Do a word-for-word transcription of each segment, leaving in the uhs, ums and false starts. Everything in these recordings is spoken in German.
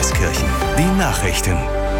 Euskirchen. Die Nachrichten.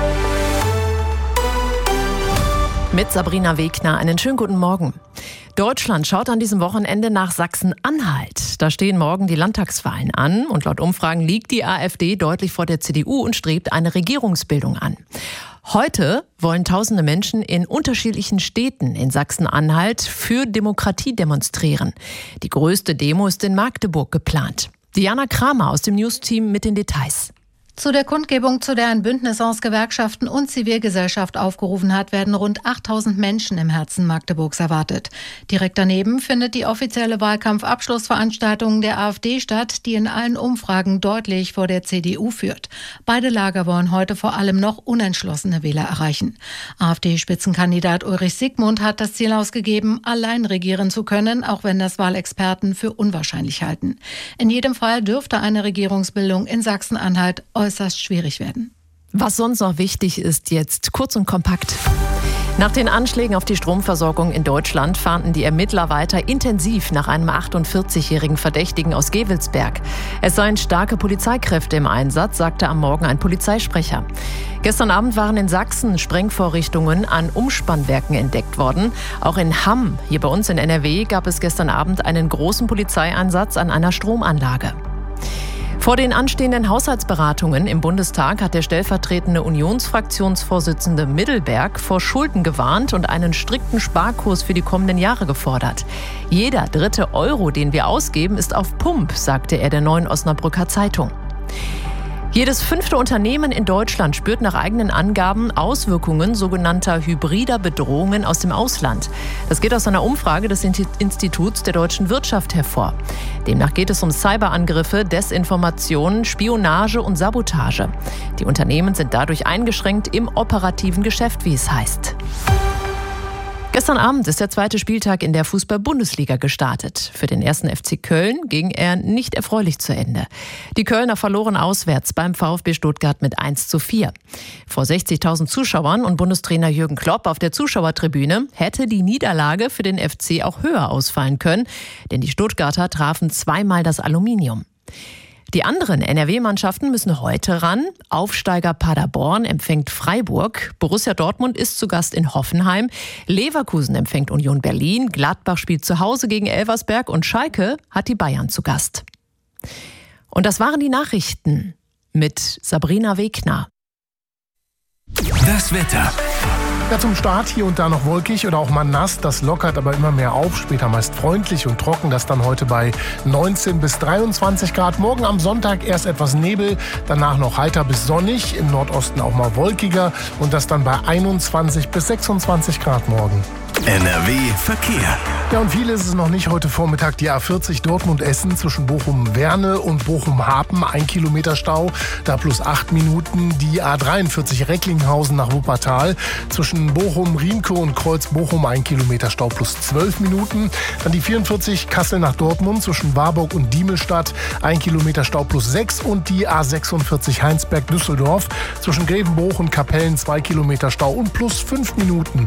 Mit Sabrina Wegner. Einen schönen guten Morgen. Deutschland schaut an diesem Wochenende nach Sachsen-Anhalt. Da stehen morgen die Landtagswahlen an und laut Umfragen liegt die AfD deutlich vor der C D U und strebt eine Regierungsbildung an. Heute wollen tausende Menschen in unterschiedlichen Städten in Sachsen-Anhalt für Demokratie demonstrieren. Die größte Demo ist in Magdeburg geplant. Diana Kramer aus dem News-Team mit den Details. Zu der Kundgebung, zu der ein Bündnis aus Gewerkschaften und Zivilgesellschaft aufgerufen hat, werden rund achttausend Menschen im Herzen Magdeburgs erwartet. Direkt daneben findet die offizielle Wahlkampfabschlussveranstaltung der AfD statt, die in allen Umfragen deutlich vor der C D U führt. Beide Lager wollen heute vor allem noch unentschlossene Wähler erreichen. AfD-Spitzenkandidat Ulrich Siegmund hat das Ziel ausgegeben, allein regieren zu können, auch wenn das Wahlexperten für unwahrscheinlich halten. In jedem Fall dürfte eine Regierungsbildung in Sachsen-Anhalt äußerst schwierig werden. Was sonst noch wichtig ist jetzt, kurz und kompakt. Nach den Anschlägen auf die Stromversorgung in Deutschland fahnden die Ermittler weiter intensiv nach einem achtundvierzigjährigen Verdächtigen aus Gevelsberg. Es seien starke Polizeikräfte im Einsatz, sagte am Morgen ein Polizeisprecher. Gestern Abend waren in Sachsen Sprengvorrichtungen an Umspannwerken entdeckt worden. Auch in Hamm, hier bei uns in N R W, gab es gestern Abend einen großen Polizeieinsatz an einer Stromanlage. Vor den anstehenden Haushaltsberatungen im Bundestag hat der stellvertretende Unionsfraktionsvorsitzende Middelberg vor Schulden gewarnt und einen strikten Sparkurs für die kommenden Jahre gefordert. Jeder dritte Euro, den wir ausgeben, ist auf Pump, sagte er der Neuen Osnabrücker Zeitung. Jedes fünfte Unternehmen in Deutschland spürt nach eigenen Angaben Auswirkungen sogenannter hybrider Bedrohungen aus dem Ausland. Das geht aus einer Umfrage des Instituts der deutschen Wirtschaft hervor. Demnach geht es um Cyberangriffe, Desinformation, Spionage und Sabotage. Die Unternehmen sind dadurch eingeschränkt im operativen Geschäft, wie es heißt. Gestern Abend ist der zweite Spieltag in der Fußball-Bundesliga gestartet. Für den ersten F C Köln ging er nicht erfreulich zu Ende. Die Kölner verloren auswärts beim VfB Stuttgart mit eins zu vier. Vor sechzigtausend Zuschauern und Bundestrainer Jürgen Klopp auf der Zuschauertribüne hätte die Niederlage für den F C auch höher ausfallen können, denn die Stuttgarter trafen zweimal das Aluminium. Die anderen N R W-Mannschaften müssen heute ran. Aufsteiger Paderborn empfängt Freiburg. Borussia Dortmund ist zu Gast in Hoffenheim. Leverkusen empfängt Union Berlin. Gladbach spielt zu Hause gegen Elversberg. Und Schalke hat die Bayern zu Gast. Und das waren die Nachrichten mit Sabrina Wegner. Das Wetter. Ja, zum Start hier und da noch wolkig oder auch mal nass. Das lockert aber immer mehr auf. Später meist freundlich und trocken. Das dann heute bei neunzehn bis dreiundzwanzig Grad. Morgen am Sonntag erst etwas Nebel, danach noch heiter bis sonnig. Im Nordosten auch mal wolkiger. Und das dann bei einundzwanzig bis sechsundzwanzig Grad morgen. N R W Verkehr. Ja, und viel ist es noch nicht. Heute Vormittag die A vierzig Dortmund-Essen zwischen Bochum-Werne und Bochum-Hapen. Ein Kilometer Stau, da plus acht Minuten. Die A dreiundvierzig Recklinghausen nach Wuppertal. Zwischen Bochum-Riemke und Kreuz-Bochum ein Kilometer Stau plus zwölf Minuten. Dann die vierundvierzig Kassel nach Dortmund zwischen Warburg und Diemelstadt. Ein Kilometer Stau plus sechs. Und die A sechsundvierzig Heinsberg-Düsseldorf zwischen Grevenbruch und Kapellen zwei Kilometer Stau und plus fünf Minuten.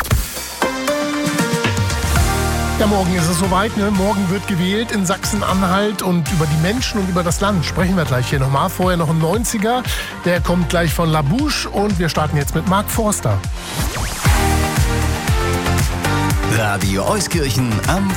Ja, morgen ist es soweit, ne? Morgen wird gewählt in Sachsen-Anhalt und über die Menschen und über das Land sprechen wir gleich hier nochmal. Vorher noch ein neunziger, der kommt gleich von La Bouche und wir starten jetzt mit Mark Forster. Radio Euskirchen am